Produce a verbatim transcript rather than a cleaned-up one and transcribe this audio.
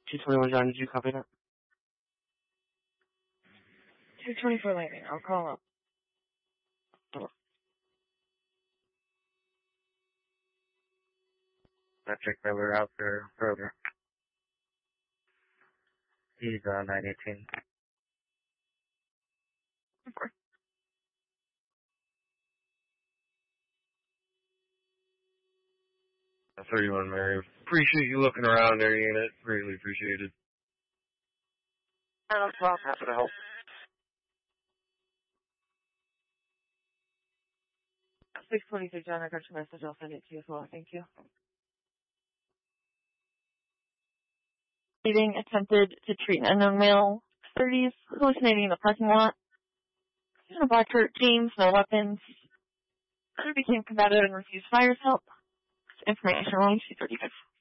two twenty-one, John, did you copy that? two twenty-four Lightning, I'll call up. Metric Miller out for Kroger. He's uh, nine eighteen. Okay. thirty-one, Mary. Appreciate you looking around there, unit. Greatly appreciated. I don't know. Happy to help. six twenty-three, John, I got your message. I'll send it to you as well. Thank you. Leading attempted to treat an unknown male, thirties, hallucinating in the parking lot. He's in a black shirt, jeans, no weapons. He became combative and refused fire's help. Information only two thirty-five.